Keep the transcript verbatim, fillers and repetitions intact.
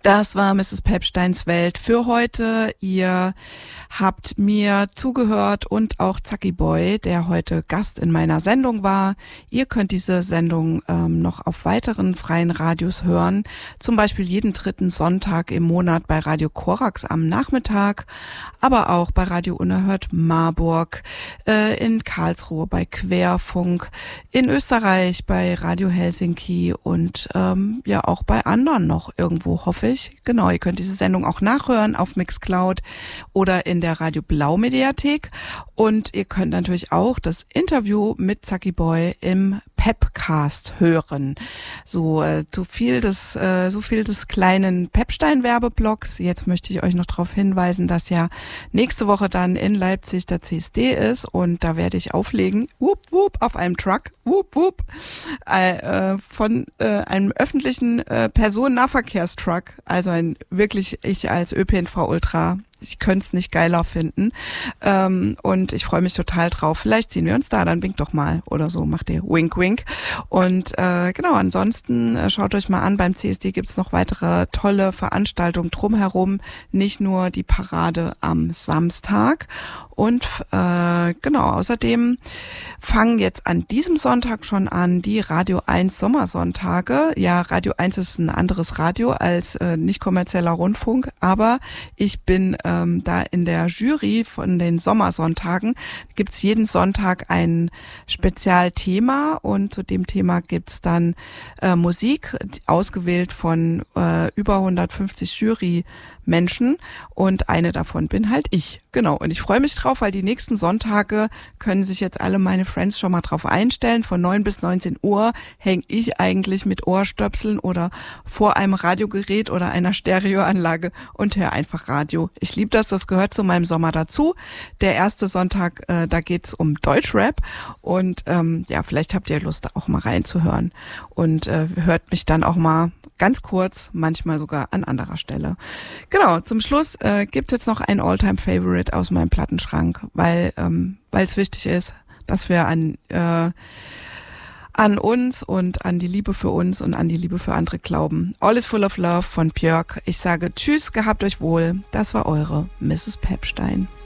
Das war Misses Pepsteins Welt für heute. Ihr habt mir zugehört und auch Zacki Boy, der heute Gast in meiner Sendung war. Ihr könnt diese Sendung ähm, noch auf weiteren freien Radios hören. Zum Beispiel jeden dritten Sonntag im Monat bei Radio Korax am Nachmittag, aber auch bei Radio Unerhört Marburg, äh, in Karlsruhe bei Querfunk, in Österreich bei Radio Helsinki und ähm, ja auch bei anderen noch irgendwo, hoffe ich. Genau, ihr könnt diese Sendung auch nachhören auf Mixcloud oder in der Radio Blau Mediathek. Und ihr könnt natürlich auch das Interview mit Zacki Boy im Pepcast hören. So äh, so viel des äh, so viel des kleinen Pepstein-Werbeblocks. Jetzt möchte ich euch noch darauf hinweisen, dass ja nächste Woche dann in Leipzig der C S D ist und da werde ich auflegen, wup wup, auf einem Truck, wup wup, äh, von äh, einem öffentlichen äh, Personennahverkehrstruck. Also ein wirklich, ich als Ö P N V-Ultra, ich könnte es nicht geiler finden. Ähm, und ich freue mich total drauf. Vielleicht sehen wir uns da, dann winkt doch mal oder so, macht ihr Wink Wink. Und äh, genau, ansonsten äh, schaut euch mal an, beim C S D gibt's noch weitere tolle Veranstaltungen drumherum, nicht nur die Parade am Samstag. Und äh, genau, außerdem fangen jetzt an diesem Sonntag schon an die Radio eins Sommersonntage. Ja, Radio eins ist ein anderes Radio als äh, nicht kommerzieller Rundfunk, aber ich bin ähm, da in der Jury von den Sommersonntagen. Gibt's jeden Sonntag ein Spezialthema und zu dem Thema gibt's dann äh, Musik, ausgewählt von äh, über hundertfünfzig Jury-Menschen und eine davon bin halt ich. Genau, und ich freue mich drauf, weil die nächsten Sonntage können sich jetzt alle meine Friends schon mal drauf einstellen. Von neun bis neunzehn Uhr hänge ich eigentlich mit Ohrstöpseln oder vor einem Radiogerät oder einer Stereoanlage und höre einfach Radio. Ich liebe das, das gehört zu meinem Sommer dazu. Der erste Sonntag, äh, da geht's um Deutschrap und ähm, ja, vielleicht habt ihr Lust, da auch mal reinzuhören und äh, hört mich dann auch mal ganz kurz, manchmal sogar an anderer Stelle. Genau, zum Schluss äh, gibt es jetzt noch ein All-Time-Favorite aus meinem Plattenschrank, weil ähm, weil es wichtig ist, dass wir an äh, an uns und an die Liebe für uns und an die Liebe für andere glauben. All is Full of Love von Björk. Ich sage Tschüss, gehabt euch wohl. Das war eure Misses Pepstein.